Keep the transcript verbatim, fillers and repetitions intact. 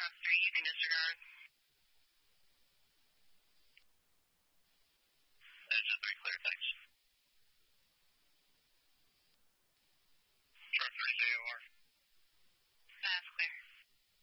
House three, you can disregard. Engine three, clear, thanks. Chart three, J O R.